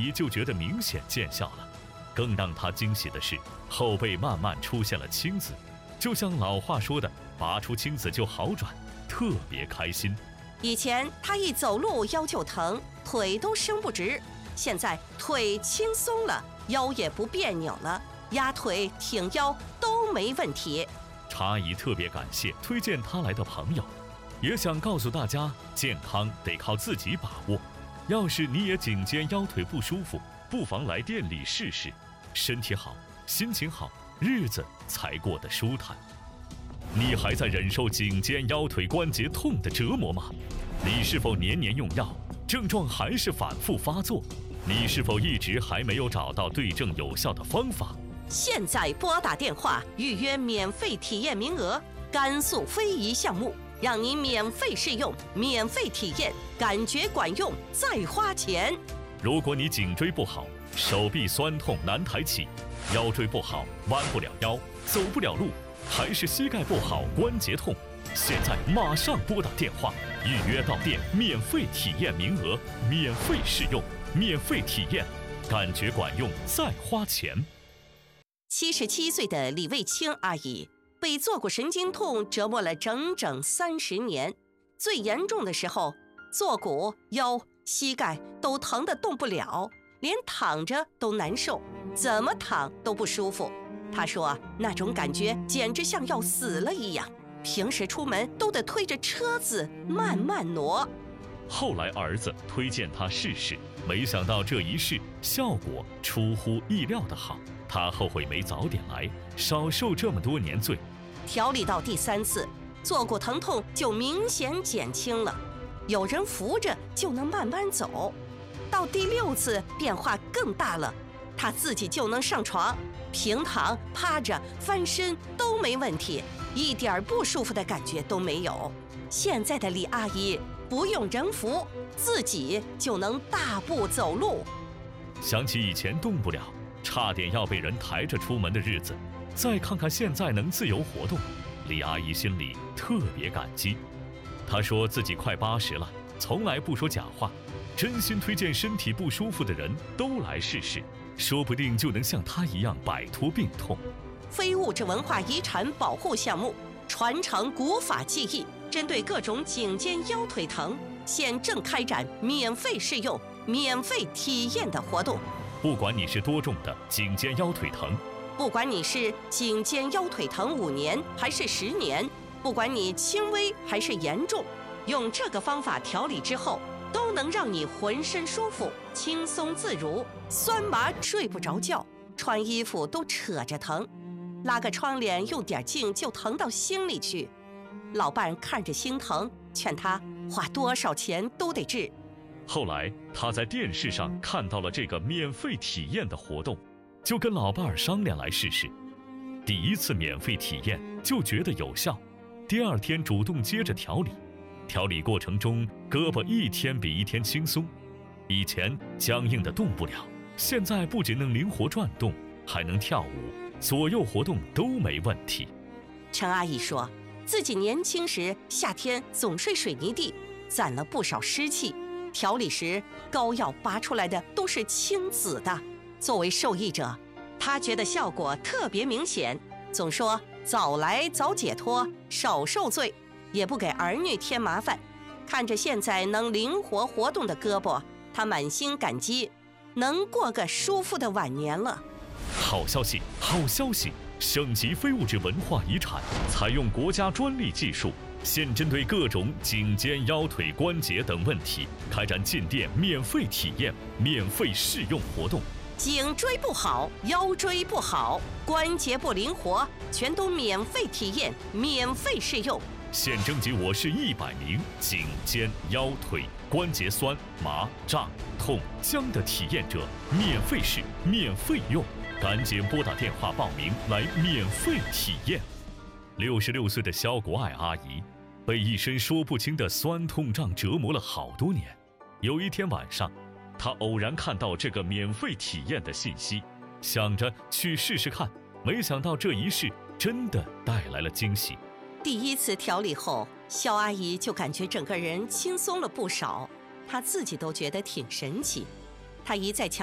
姨就觉得明显见效了。更让她惊喜的是，后背慢慢出现了青紫，就像老话说的，拔出青紫就好转，特别开心。 以前她一走路腰就疼，腿都伸不直，现在腿轻松了，腰也不别扭了，压腿挺腰都没问题。 常阿姨特别感谢推荐她来的朋友，也想告诉大家，健康得靠自己把握。要是你也颈肩腰腿不舒服，不妨来店里试试，身体好，心情好，日子才过得舒坦。你还在忍受颈肩腰腿关节痛的折磨吗？你是否年年用药，症状还是反复发作？你是否一直还没有找到对症有效的方法？ 现在拨打电话预约免费体验名额，甘肃非遗项目，让你免费试用，免费体验，感觉管用再花钱。 如果你颈椎不好，手臂酸痛难抬起，腰椎不好弯不了腰，走不了路，还是膝盖不好关节痛，现在马上拨打电话预约到店，免费体验名额，免费试用，免费体验，感觉管用再花钱。 77岁的李卫清阿姨被坐骨神经痛折磨了整整30年，最严重的时候，坐骨、腰、膝盖都疼得动不了，连躺着都难受，怎么躺都不舒服。她说那种感觉简直像要死了一样，平时出门都得推着车子慢慢挪。 后来儿子推荐她试试，没想到这一试效果出乎意料的好，她后悔没早点来，少受这么多年罪。 调理到第3次，坐骨疼痛就明显减轻了，有人扶着就能慢慢走。到第6次变化更大了，她自己就能上床，平躺、趴着、翻身都没问题，一点不舒服的感觉都没有。现在的李阿姨不用人扶，自己就能大步走路。 想起以前动不了，差点要被人抬着出门的日子，再看看现在能自由活动，李阿姨心里特别感激。她说自己快80了，从来不说假话，真心推荐身体不舒服的人都来试试，说不定就能像她一样摆脱病痛。 非物质文化遗产保护项目，传承古法技艺，针对各种颈肩腰腿疼，现正开展免费试用、免费体验的活动。 不管你是多重的颈肩腰腿疼， 不管你是颈肩腰腿疼5年还是10年，不管你轻微还是严重，用这个方法调理之后，都能让你浑身舒服、轻松自如，酸麻睡不着觉，穿衣服都扯着疼，拉个窗帘用点劲就疼到心里去。老伴看着心疼，劝他花多少钱都得治。 后来他在电视上看到了这个免费体验的活动，就跟老伴儿商量来试试。第1次免费体验就觉得有效，第2天主动接着调理。调理过程中，胳膊一天比一天轻松，以前僵硬的动不了，现在不仅能灵活转动，还能跳舞，左右活动都没问题。 陈阿姨说自己年轻时夏天总睡水泥地，攒了不少湿气，调理时膏药拔出来的都是青紫的。作为受益者，她觉得效果特别明显，总说早来早解脱，少受罪，也不给儿女添麻烦。看着现在能灵活活动的胳膊，她满心感激，能过个舒服的晚年了。 好消息，好消息！省级非物质文化遗产采用国家专利技术，现针对各种颈肩腰腿关节等问题，开展进店免费体验、免费试用活动。 颈椎不好，腰椎不好，关节不灵活，全都免费体验、免费试用。 现征集我市100名颈肩腰腿关节酸麻胀痛僵的体验者，免费试、免费用，赶紧拨打电话报名来免费体验。66岁的肖国爱阿姨被一身说不清的酸痛胀折磨了好多年。有一天晚上，她偶然看到这个免费体验的信息，想着去试试看，没想到这一试真的带来了惊喜。 第1次调理后，肖阿姨就感觉整个人轻松了不少，她自己都觉得挺神奇。她一再强